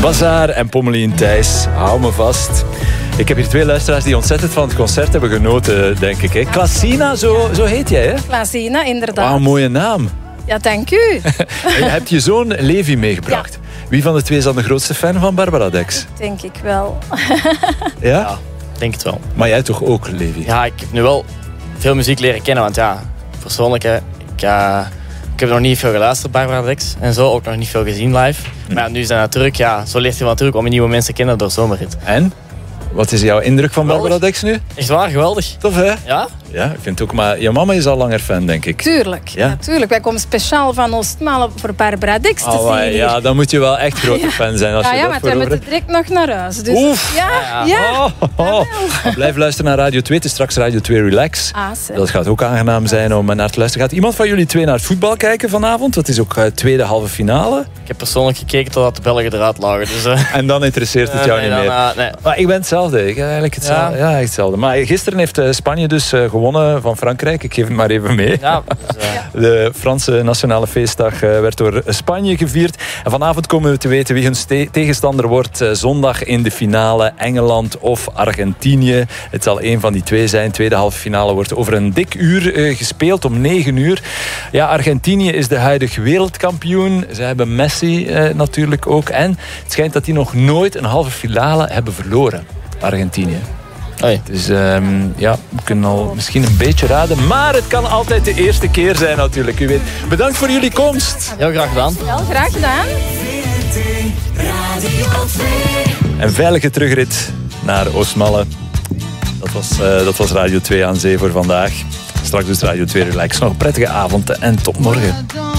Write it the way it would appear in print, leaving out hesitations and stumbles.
Bazaar en Pommelien Thijs. Hou me vast. Ik heb hier 2 luisteraars die ontzettend van het concert hebben genoten, denk ik. Hè? Klasina, zo heet jij, hè? Klasina, inderdaad. Wauw, mooie naam. Ja, dank u. En je hebt je zoon Levi meegebracht. Ja. Wie van de 2 is dan de grootste fan van Barbara Dex? Denk ik wel. Ja? Ja, denk het wel. Maar jij toch ook, Levi? Ja, ik heb nu wel veel muziek leren kennen, want ja, persoonlijk, hè, ik heb nog niet veel geluisterd, Barbara Dex. En zo, ook nog niet veel gezien live. Maar ja, nu is dat natuurlijk, ja, zo leert je natuurlijk om nieuwe mensen te kennen door zomerrit. En? Wat is jouw indruk van Barbara Dex nu? Echt waar, geweldig. Tof, hè? Ja? Ja, ik vind het ook. Maar je mama is al langer fan, denk ik. Tuurlijk, Ja? natuurlijk. Wij komen speciaal van Oostmaal voor Barbara Dex te zien. Hier. Ja, dan moet je wel echt grote fan zijn. Als je dat maar wij moeten direct nog naar huis. Dus, Oef. Ja. Blijf luisteren naar Radio 2. Het is straks Radio 2 Relax. Zeg. Dat gaat ook aangenaam zijn om naar te luisteren. Gaat iemand van jullie 2 naar het voetbal kijken vanavond? Dat is ook tweede halve finale. Ik heb persoonlijk gekeken totdat de Belgen eruit lagen. Dus, En dan interesseert het jou niet meer. Nee. Maar ik ben hetzelfde. Ik heb eigenlijk hetzelfde. Ja, echt hetzelfde. Maar gisteren heeft Spanje dus gewonnen van Frankrijk. Ik geef het maar even mee. Ja, dus, De Franse nationale feestdag werd door Spanje gevierd. En vanavond komen we te weten wie hun tegenstander wordt. Zondag in de finale Engeland of Argentinië. Het zal een van die 2 zijn. Tweede halve finale wordt over een dik uur gespeeld, om 9 uur. Ja, Argentinië is de huidige wereldkampioen. Ze hebben Messi natuurlijk ook. En het schijnt dat die nog nooit een halve finale hebben verloren. Argentinië. Oei. Dus ja, we kunnen al misschien een beetje raden. Maar het kan altijd de eerste keer zijn natuurlijk. U weet. Bedankt voor jullie komst. Heel graag gedaan. Wel, graag gedaan. En veilige terugrit naar Oostmalle. Dat was Radio 2 aan Zee voor vandaag. Straks dus Radio 2 Relax. Nog een prettige avond en tot morgen.